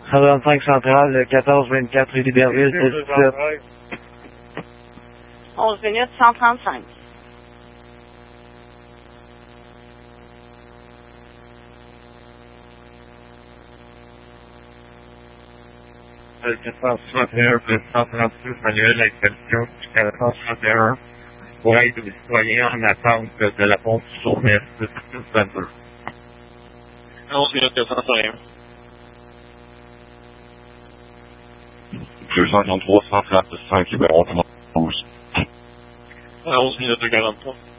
125 centrale, 1424 rue d'Iberville, 17. 11 minutes 135. Le 461, 136, manuel d'exception, 461, pour aide aux citoyens en attente de la pompe sur Metz, 22. 11 minutes 261. 233, 135, numéro 12. 11 minutes 43.